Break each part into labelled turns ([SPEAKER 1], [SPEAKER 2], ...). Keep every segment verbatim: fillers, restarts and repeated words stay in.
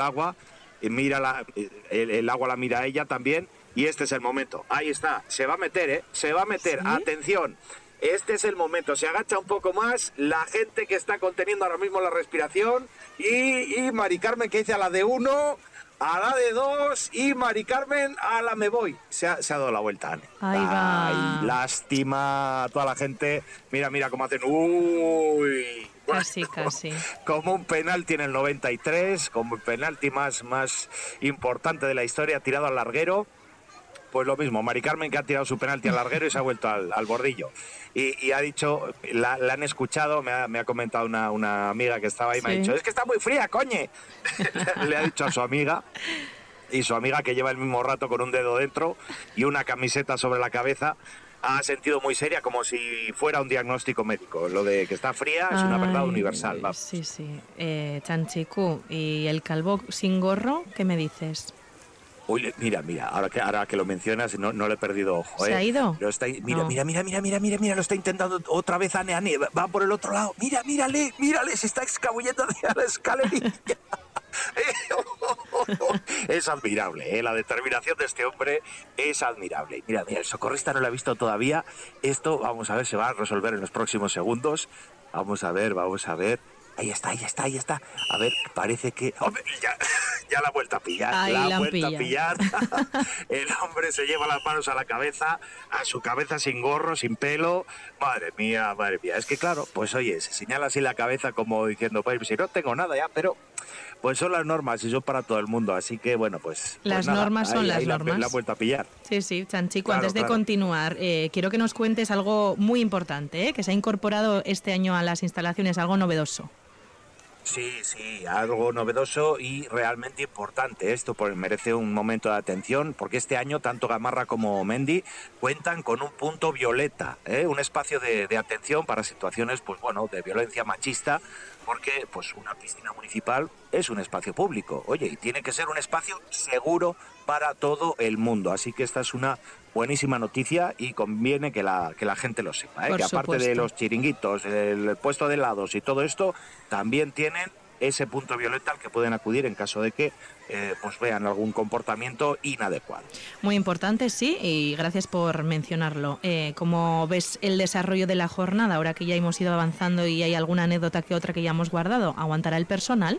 [SPEAKER 1] al agua, y mira la, el, el agua la mira a ella también, y este es el momento. Ahí está, se va a meter, ¿eh? Se va a meter, ¿sí? Atención. Este es el momento, se agacha un poco más la gente que está conteniendo ahora mismo la respiración y, y Mari Carmen que dice a la de uno, a la de dos y Mari Carmen a la me voy. Se ha, se ha dado la vuelta, Anne.
[SPEAKER 2] Ahí va.
[SPEAKER 1] Ay, lástima a toda la gente. Mira, mira cómo hacen. Uy.
[SPEAKER 2] Casi, casi.
[SPEAKER 1] Como un penalti en el noventa y tres, como el penalti más, más importante de la historia, tirado al larguero. Pues lo mismo, Mari Carmen que ha tirado su penalti al larguero y se ha vuelto al, al bordillo. Y, y ha dicho, la, la han escuchado, me ha, me ha comentado una, una amiga que estaba ahí, sí. Me ha dicho, es que está muy fría, coñe. Le ha dicho a su amiga, y su amiga que lleva el mismo rato con un dedo dentro y una camiseta sobre la cabeza, ha sentido muy seria, como si fuera un diagnóstico médico. Lo de que está fría es una Ay, verdad universal. Vamos.
[SPEAKER 2] Sí, sí. Eh, Chanchiku, ¿y el calvo sin gorro? ¿Qué me dices?
[SPEAKER 1] Uy, mira, mira, ahora que, ahora que lo mencionas, no, no le he perdido ojo.
[SPEAKER 2] ¿Se
[SPEAKER 1] ¿eh?
[SPEAKER 2] ha ido?
[SPEAKER 1] Lo está, mira, no. mira, mira, mira, mira, mira, mira, lo está intentando otra vez Anne, Anne, va por el otro lado. Mira, mírale, mírale, se está escabullendo hacia la escalerilla. Es admirable, ¿eh? La determinación de este hombre es admirable. Mira, mira, el socorrista no lo ha visto todavía. Esto, vamos a ver, se va a resolver en los próximos segundos. Vamos a ver, vamos a ver. Ahí está, ahí está, ahí está. A ver, parece que... ¡Hombre! Ya, ya la ha vuelto a pillar.
[SPEAKER 2] Ahí
[SPEAKER 1] la ha
[SPEAKER 2] la
[SPEAKER 1] vuelto
[SPEAKER 2] pilla.
[SPEAKER 1] a pillar. El hombre se lleva las manos a la cabeza, a su cabeza sin gorro, sin pelo. Madre mía, madre mía. Es que claro, pues oye, se señala así la cabeza como diciendo, pues si no tengo nada ya, pero... Pues son las normas y son para todo el mundo, así que bueno, pues...
[SPEAKER 2] Las
[SPEAKER 1] pues nada,
[SPEAKER 2] normas son
[SPEAKER 1] ahí,
[SPEAKER 2] las
[SPEAKER 1] ahí
[SPEAKER 2] normas.
[SPEAKER 1] La, la ha vuelto a pillar.
[SPEAKER 2] Sí, sí, Chanchiku,
[SPEAKER 1] claro,
[SPEAKER 2] antes de
[SPEAKER 1] claro.
[SPEAKER 2] continuar, eh, quiero que nos cuentes algo muy importante, ¿eh? Que se ha incorporado este año a las instalaciones, algo novedoso.
[SPEAKER 1] Sí, sí, algo novedoso y realmente importante. Esto pues, merece un momento de atención porque este año tanto Gamarra como Mendi cuentan con un punto violeta, ¿eh? Un espacio de, de atención para situaciones pues bueno, de violencia machista, porque pues una piscina municipal es un espacio público, oye, y tiene que ser un espacio seguro para todo el mundo. Así que esta es una buenísima noticia y conviene que la, que la gente lo sepa, ¿eh? Que aparte
[SPEAKER 2] supuesto.
[SPEAKER 1] de los chiringuitos, el puesto de helados y todo esto, también tienen ese punto violeta al que pueden acudir en caso de que eh, pues vean algún comportamiento inadecuado.
[SPEAKER 2] Muy importante, sí, y gracias por mencionarlo. Eh, ¿Cómo ves el desarrollo de la jornada ahora que ya hemos ido avanzando y hay alguna anécdota que otra que ya hemos guardado? ¿Aguantará el personal?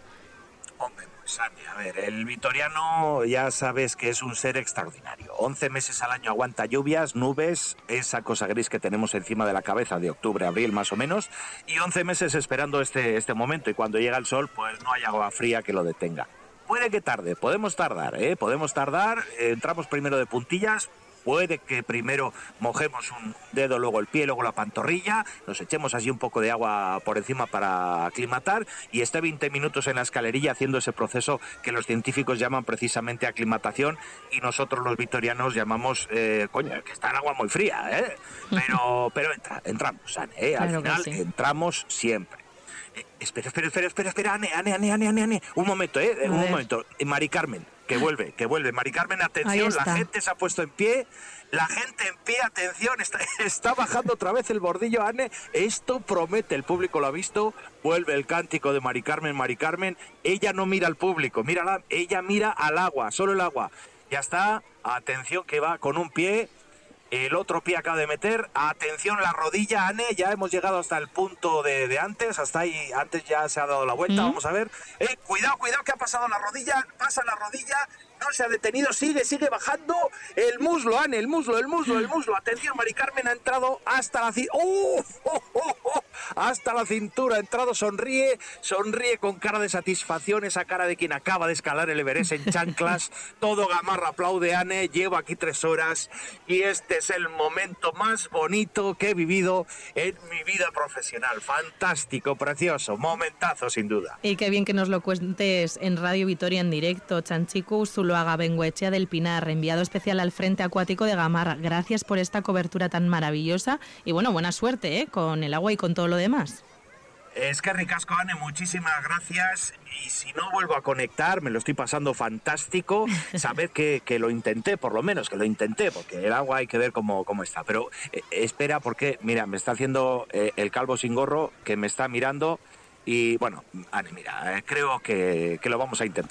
[SPEAKER 1] Hombre, pues a ver, el vitoriano ya sabes que es un ser extraordinario. once meses al año aguanta lluvias, nubes, esa cosa gris que tenemos encima de la cabeza de octubre, abril más o menos, y once meses esperando este, este momento, y cuando llega el sol, pues no hay agua fría que lo detenga. Puede que tarde, podemos tardar, ¿eh? Podemos tardar, eh, entramos primero de puntillas. Puede que primero mojemos un dedo, luego el pie, luego la pantorrilla, nos echemos así un poco de agua por encima para aclimatar y esté veinte minutos en la escalerilla haciendo ese proceso que los científicos llaman precisamente aclimatación y nosotros los vitorianos llamamos, eh, coño, que está el agua muy fría, ¿eh? Pero, pero entra, entramos, Anne, ¿eh? Al
[SPEAKER 2] Claro
[SPEAKER 1] final
[SPEAKER 2] sí.
[SPEAKER 1] entramos siempre. Eh, espera, espera, espera, espera, espera, Anne, Anne, Anne, Anne, Anne, Anne. Un momento, ¿eh?
[SPEAKER 2] A
[SPEAKER 1] Un
[SPEAKER 2] ver.
[SPEAKER 1] momento. Mari Carmen, que vuelve, que vuelve. Mari Carmen, atención, la gente se ha puesto en pie. La gente en pie, atención, está, está bajando otra vez el bordillo, Anne. Esto promete, el público lo ha visto. Vuelve el cántico de Mari Carmen, Mari Carmen. Ella no mira al público, mírala, ella mira al agua, solo el agua. Ya está, atención que va con un pie. El otro pie acaba de meter, atención la rodilla, Anne, ya hemos llegado hasta el punto de, de antes, hasta ahí, antes ya se ha dado la vuelta, ¿Mm? Vamos a ver, eh, cuidado, cuidado que ha pasado la rodilla, pasa la rodilla, no se ha detenido, sigue, sigue bajando, el muslo, Anne, el muslo, el muslo, el muslo, atención, Mari Carmen ha entrado hasta la cintura, ¡oh, oh, oh, oh! Hasta la cintura, ha entrado, sonríe, sonríe con cara de satisfacción, esa cara de quien acaba de escalar el Everest en chanclas, todo Gamarra aplaude, Anne, llevo aquí tres horas y este es el momento más bonito que he vivido en mi vida profesional, fantástico, precioso, momentazo sin duda.
[SPEAKER 2] Y qué bien que nos lo cuentes en Radio Vitoria en directo, Chanchiku Zuloaga Bengoechea del Pinar, enviado especial al Frente Acuático de Gamarra. Gracias por esta cobertura tan maravillosa y bueno, buena suerte, ¿eh? Con el agua y con todo lo demás.
[SPEAKER 1] Es que ricasco, Anne, muchísimas gracias y si no vuelvo a conectar, me lo estoy pasando fantástico, saber que, que lo intenté, por lo menos que lo intenté, porque el agua hay que ver cómo, cómo está, pero eh, espera porque, mira, me está haciendo eh, el calvo sin gorro, que me está mirando y bueno, Anne, mira, eh, creo que, que lo vamos a intentar.